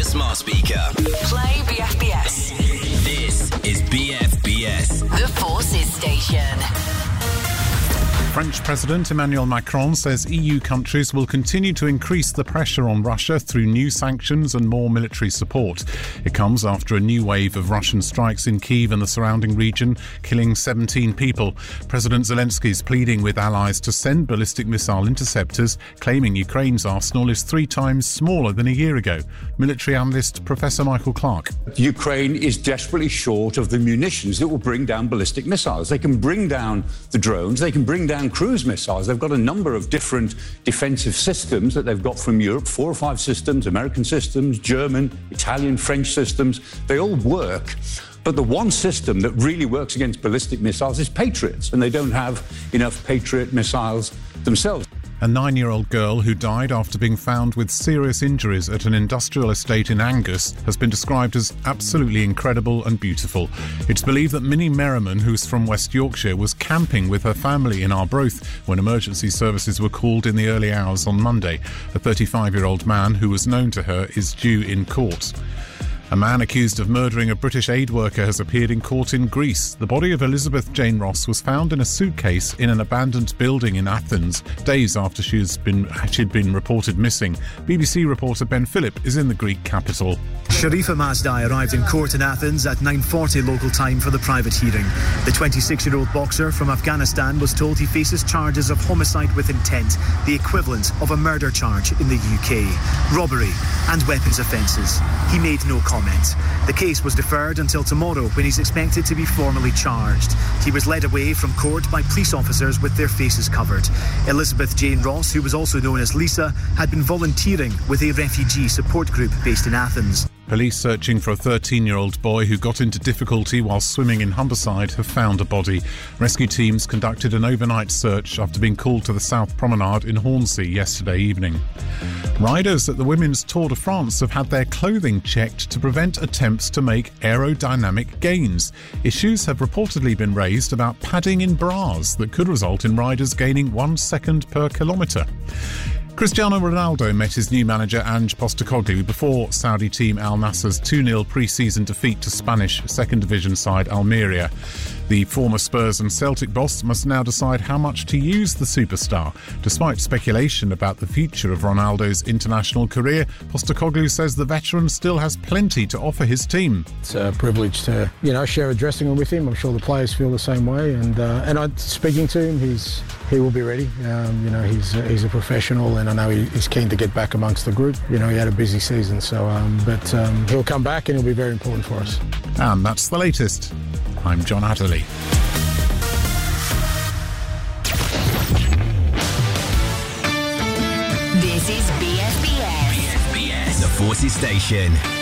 your smart speaker. Play BFBS. This is BFBS. The Forces Station. French President Emmanuel Macron says EU countries will continue to increase the pressure on Russia through new sanctions and more military support. It comes after a new wave of Russian strikes in Kyiv and the surrounding region, killing 17 people. President Zelensky is pleading with allies to send ballistic missile interceptors, claiming Ukraine's arsenal is 3 times smaller than a year ago. Military analyst Professor Michael Clark. Ukraine is desperately short of the munitions that will bring down ballistic missiles. They can bring down the drones, they can bring down cruise missiles. They've got a number of different defensive systems that they've got from Europe, 4 or 5 systems, American systems, German, Italian, French systems. They all work. But the one system that really works against ballistic missiles is Patriots, and they don't have enough Patriot missiles themselves. A 9-year-old girl who died after being found with serious injuries at an industrial estate in Angus has been described as absolutely incredible and beautiful. It's believed that Minnie Merriman, who's from West Yorkshire, was camping with her family in Arbroath when emergency services were called in the early hours on Monday. A 35-year-old man who was known to her is due in court. A man accused of murdering a British aid worker has appeared in court in Greece. The body of Elizabeth Jane Ross was found in a suitcase in an abandoned building in Athens, days after she'd been reported missing. BBC reporter Ben Phillip is in the Greek capital. Sharifa Masdai arrived in court in Athens at 9:40 local time for the private hearing. The 26-year-old boxer from Afghanistan was told he faces charges of homicide with intent, the equivalent of a murder charge in the UK, robbery and weapons offences. He made no comment. The case was deferred until tomorrow when he's expected to be formally charged. He was led away from court by police officers with their faces covered. Elizabeth Jane Ross, who was also known as Lisa, had been volunteering with a refugee support group based in Athens. Police searching for a 13-year-old boy who got into difficulty while swimming in Humberside have found a body. Rescue teams conducted an overnight search after being called to the South Promenade in Hornsey yesterday evening. Riders at the Women's Tour de France have had their clothing checked to prevent attempts to make aerodynamic gains. Issues have reportedly been raised about padding in bras that could result in riders gaining 1 second per kilometre. Cristiano Ronaldo met his new manager Ange Postecoglou before Saudi team Al Nassr's 2-0 pre-season defeat to Spanish second division side Almeria. The former Spurs and Celtic boss must now decide how much to use the superstar. Despite speculation about the future of Ronaldo's international career, Postecoglou says the veteran still has plenty to offer his team. It's a privilege to, share a dressing room with him. I'm sure the players feel the same way. And speaking to him, he will be ready. He's a professional, and I know he's keen to get back amongst the group. He had a busy season, but he'll come back and he'll be very important for us. And that's the latest. I'm John Adderley. This is BFBS. BFBS, the Forces Station.